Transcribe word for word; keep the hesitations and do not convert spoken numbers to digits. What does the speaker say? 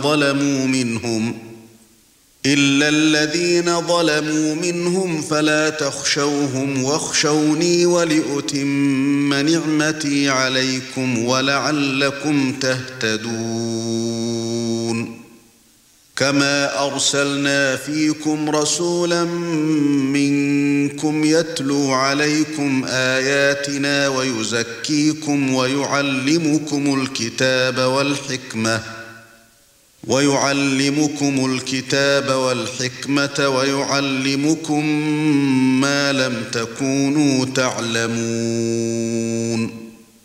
ظلموا منهم إلا الذين ظلموا منهم فلا تخشوهم واخشوني ولأتم نعمتي عليكم ولعلكم تهتدون كما أرسلنا فيكم رسولا منكم يتلو عليكم آياتنا ويزكيكم ويعلمكم الكتاب والحكمة ويعلمكم الكتاب والحكمة ويعلمكم ما لم تكونوا تعلمون